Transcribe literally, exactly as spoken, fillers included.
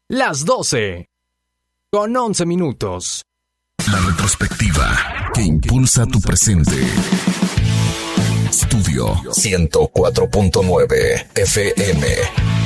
las doce, con once minutos. La retrospectiva que impulsa tu presente. Estudio ciento cuatro punto nueve F M.